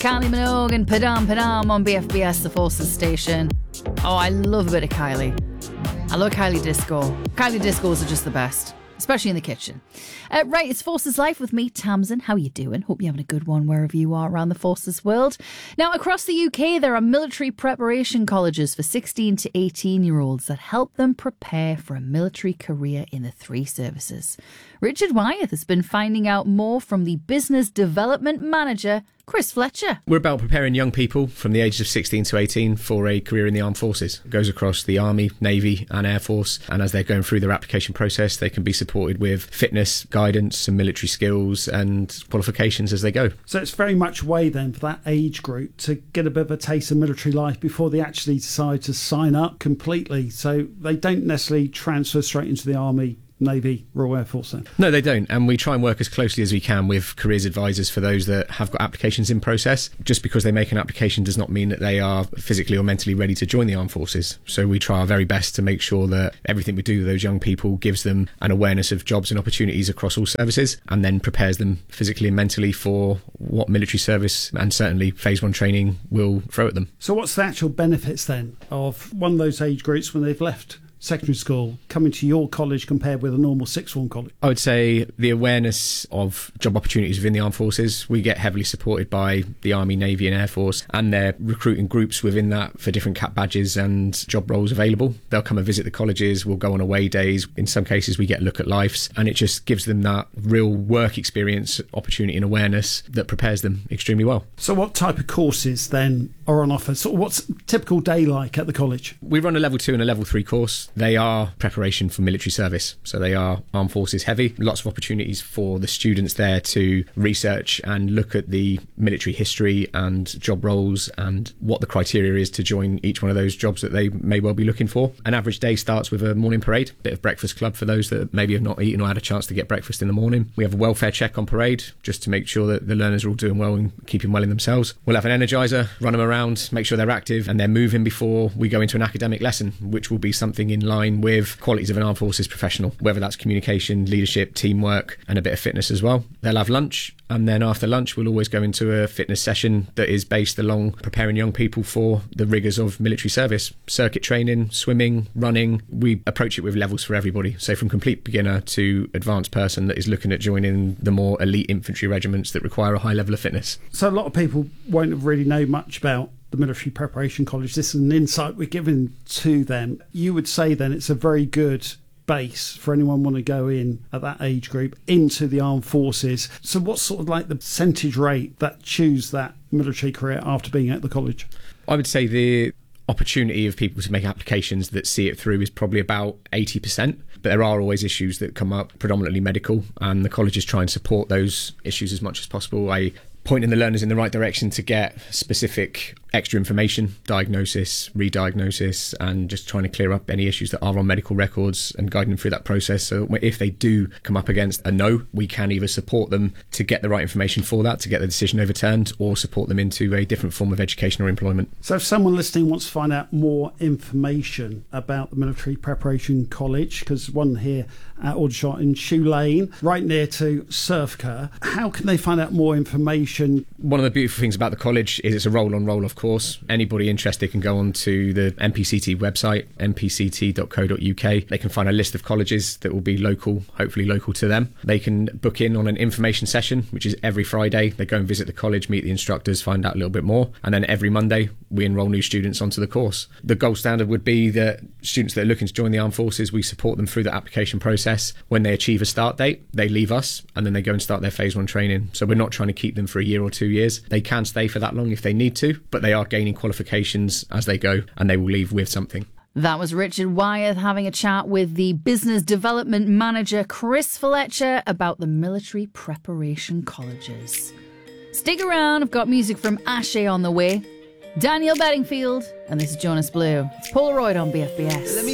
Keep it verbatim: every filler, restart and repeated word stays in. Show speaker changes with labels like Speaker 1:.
Speaker 1: Kylie Minogue and Padam Padam on B F B S, the Forces station. Oh, I love a bit of Kylie. I love Kylie Disco. Kylie Discos are just the best, especially in the kitchen. Uh, right, it's Forces Life with me, Tamsin. How you doing? Hope you're having a good one wherever you are around the Forces world. Now, across the U K, there are military preparation colleges for sixteen to eighteen-year-olds that help them prepare for a military career in the three services. Richard Wyeth has been finding out more from the business development manager, Chris Fletcher.
Speaker 2: We're about preparing young people from the ages of sixteen to eighteen for a career in the armed forces. It goes across the Army, Navy and Air Force, and as they're going through their application process, they can be supported with fitness, guidance, some military skills and qualifications as they go.
Speaker 3: So it's very much a way then for that age group to get a bit of a taste of military life before they actually decide to sign up completely. So they don't necessarily transfer straight into the Army, Navy, Royal Air Force then?
Speaker 2: No, they don't. And we try and work as closely as we can with careers advisors for those that have got applications in process. Just because they make an application does not mean that they are physically or mentally ready to join the armed forces. So we try our very best to make sure that everything we do with those young people gives them an awareness of jobs and opportunities across all services and then prepares them physically and mentally for what military service and certainly phase one training will throw at them.
Speaker 3: So what's the actual benefits then of one of those age groups when they've left secondary school coming to your college compared with a normal sixth form college?
Speaker 2: I would say the awareness of job opportunities within the armed forces. We get heavily supported by the Army, Navy and Air Force, and they're recruiting groups within that for different cap badges and job roles available. They'll come and visit the colleges, we'll go on away days. In some cases we get a look at lives, and it just gives them that real work experience, opportunity and awareness that prepares them extremely well.
Speaker 3: So what type of courses then are on offer? So what's a typical day like at the college?
Speaker 2: We run a level two and a level three course. They are preparation for military service, so they are armed forces heavy. Lots of opportunities for the students there to research and look at the military history and job roles and what the criteria is to join each one of those jobs that they may well be looking for. An average day starts with a morning parade, a bit of breakfast club for those that maybe have not eaten or had a chance to get breakfast in the morning. We have a welfare check on parade just to make sure that the learners are all doing well and keeping well in themselves. We'll have an energizer, run them around, make sure they're active and they're moving before we go into an academic lesson, which will be something in line with qualities of an armed forces professional, whether that's communication, leadership, teamwork and a bit of fitness as well. They'll have lunch, and then after lunch we'll always go into a fitness session that is based along preparing young people for the rigours of military service. Circuit training, swimming, running. We approach it with levels for everybody, so from complete beginner to advanced person that is looking at joining the more elite infantry regiments that require a high level of fitness.
Speaker 3: So a lot of people won't really know much about the Military Preparation College. This is an insight we're giving to them. You would say then it's a very good base for anyone want to go in at that age group into the armed forces. So what's sort of like the percentage rate that choose that military career after being at the college?
Speaker 2: I would say the opportunity of people to make applications that see it through is probably about eighty percent. But there are always issues that come up, predominantly medical, and the colleges try and support those issues as much as possible. I pointing the learners in the right direction to get specific extra information, diagnosis, re-diagnosis, and just trying to clear up any issues that are on medical records and guiding them through that process. So if they do come up against a no, we can either support them to get the right information for that, to get the decision overturned, or support them into a different form of education or employment.
Speaker 3: So if someone listening wants to find out more information about the Military Preparation College, because one here at Aldershot in Shoe Lane, right near to Surfcare, how can they find out more information?
Speaker 2: One of the beautiful things about the college is it's a roll-on roll, of course. Anybody interested can go on to the M P C T website, m p c t dot co dot u k. They can find a list of colleges that will be local, hopefully local to them. They can book in on an information session, which is every Friday. They go and visit the college, meet the instructors, find out a little bit more. And then every Monday, we enrol new students onto the course. The gold standard would be that students that are looking to join the armed forces, we support them through the application process. When they achieve a start date, they leave us and then they go and start their phase one training. So we're not trying to keep them for a year or two years. They can stay for that long if they need to, but they are gaining qualifications as they go and they will leave with something.
Speaker 1: That was Richard Wyeth having a chat with the business development manager Chris Fletcher about the military preparation colleges. Stick around, I've got music from Ashe on the way, Daniel Bedingfield, and this is Jonas Blue. It's Polaroid on B F B S.